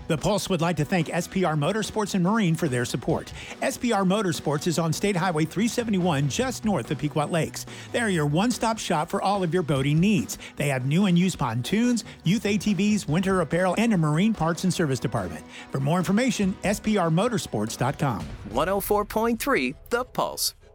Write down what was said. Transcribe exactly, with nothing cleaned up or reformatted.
The Pulse would like to thank S P R Motorsports and Marine for their support. S P R Motorsports is on State Highway three seventy-one just north of Pequot Lakes. They're your one-stop shop for all of your boating needs. They have new and used pontoons, youth A T Vs, winter apparel, and a marine parts and service department. For more information, S P R motorsports dot com. one oh four point three The Pulse.